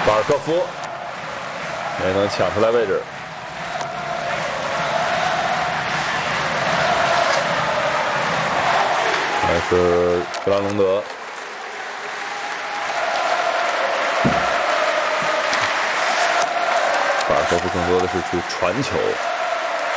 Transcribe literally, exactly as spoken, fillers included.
巴尔科夫没能抢出来位置。还是格拉隆德。巴尔科夫更多的是去传球。